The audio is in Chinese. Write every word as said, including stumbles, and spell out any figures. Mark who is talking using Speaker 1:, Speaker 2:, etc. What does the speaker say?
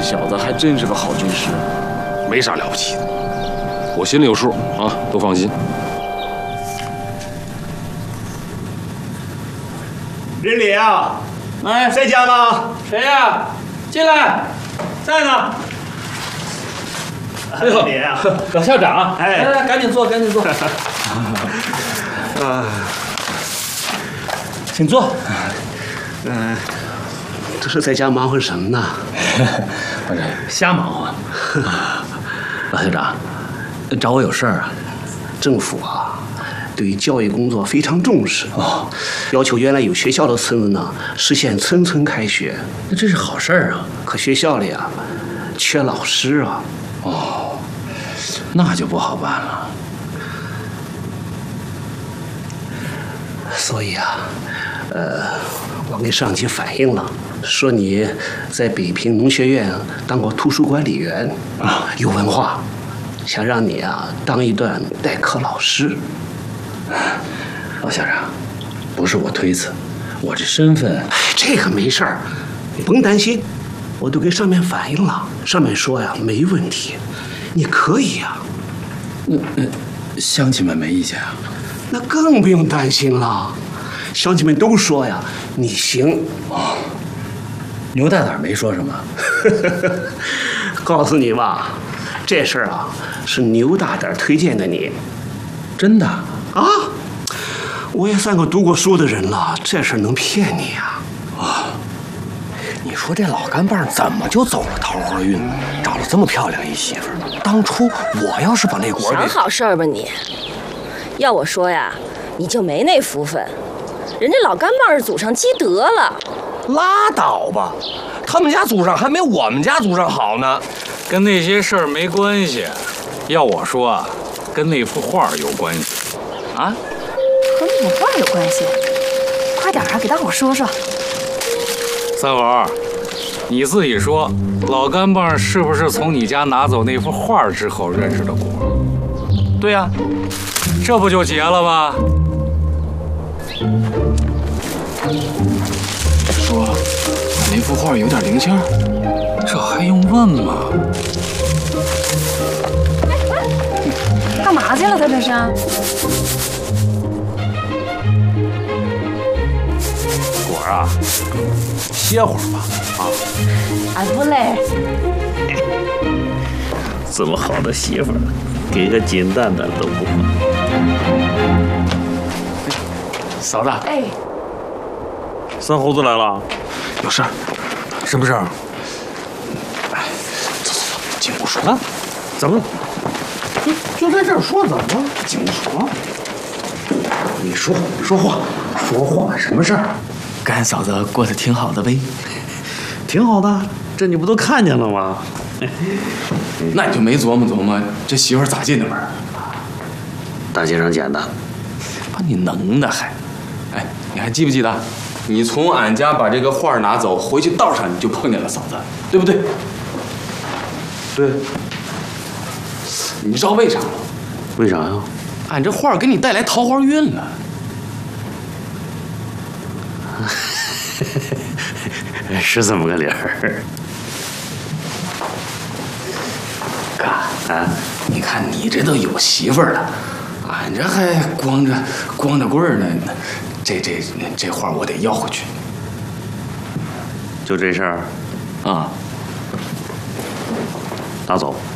Speaker 1: 小子还真是个好军师，
Speaker 2: 没啥了不起的，我心里有数啊，都放心。
Speaker 3: 人李啊，哎，在家吗？
Speaker 4: 谁呀？进来，在呢。
Speaker 3: 哎呦，李啊，
Speaker 4: 老校长，
Speaker 3: 哎，
Speaker 4: 来来，赶紧坐，赶紧坐。
Speaker 3: 啊，
Speaker 4: 请坐。
Speaker 3: 嗯，这是在家忙活什么呢？
Speaker 4: 我这瞎忙活。老校长，找我有事儿啊？
Speaker 3: 政府啊，对于教育工作非常重视
Speaker 4: 哦，
Speaker 3: 要求原来有学校的村子呢，实现村村开学。
Speaker 4: 那这是好事儿啊。
Speaker 3: 可学校里啊，缺老师啊。
Speaker 4: 哦，那就不好办了。
Speaker 3: 所以啊，呃，我跟上级反映了，说你在北平农学院当过图书管理员啊，有文化，想让你啊当一段代课老师。
Speaker 4: 老校长，不是我推辞，我这身份……
Speaker 3: 哎，这个没事儿，你甭担心，我都跟上面反映了，上面说呀没问题，你可以呀。
Speaker 4: 那那乡亲们没意见啊？
Speaker 3: 那更不用担心了，乡亲们都说呀你行。
Speaker 4: 哦，牛大胆没说什么。
Speaker 3: 告诉你吧，这事儿啊是牛大胆推荐的你。
Speaker 4: 真的
Speaker 3: 啊？我也算个读过书的人了，这事儿能骗你呀？
Speaker 5: 啊！你说这老干棒怎么就走了桃花运，找了这么漂亮一媳妇儿？当初我要是把那果给……
Speaker 6: 想好事儿吧你！要我说呀，你就没那福分，人家老干棒是祖上积德了。
Speaker 5: 拉倒吧，他们家祖上还没我们家祖上好呢。
Speaker 7: 跟那些事儿没关系，要我说啊，跟那幅画有关系。啊？
Speaker 8: 和那幅画有关系？快点啊，给大伙说说。
Speaker 7: 三猴，你自己说，老干棒是不是从你家拿走那幅画之后认识的果？
Speaker 5: 对呀、啊，
Speaker 7: 这不就结了吗？
Speaker 1: 说那幅画有点灵气儿，
Speaker 7: 这还用问吗？
Speaker 8: 干嘛去了？他这是？
Speaker 1: 果儿啊，歇会儿吧，啊！
Speaker 8: 俺不累。
Speaker 9: 这么好的媳妇儿，给个金蛋蛋都不换。
Speaker 1: 嫂子，
Speaker 8: 哎，
Speaker 9: 三猴子来了，
Speaker 1: 有事儿？
Speaker 5: 什么事儿？
Speaker 1: 哎，走走走，进屋说。
Speaker 5: 啊？怎么？就在这儿说怎么了？
Speaker 1: 进屋说。
Speaker 5: 你说说话，说话，什么事儿？
Speaker 9: 干嫂子过得挺好的呗，挺好的，这你不都看见了吗？
Speaker 1: 那你就没琢磨琢磨这媳妇儿咋进的门？
Speaker 9: 大街上捡的，
Speaker 1: 把你能的还。哎，你还记不记得，你从俺家把这个画拿走，回去道上你就碰见了嫂子，对不对？
Speaker 9: 对。
Speaker 1: 你知道为啥吗？
Speaker 9: 为啥呀？
Speaker 1: 俺这画给你带来桃花运了。
Speaker 9: 是这么个理儿。
Speaker 1: 哥啊，你看你这都有媳妇儿了，俺这还光着光着棍儿呢。这这这画我得要回去。
Speaker 9: 就这事儿
Speaker 1: 啊，
Speaker 9: 拿走。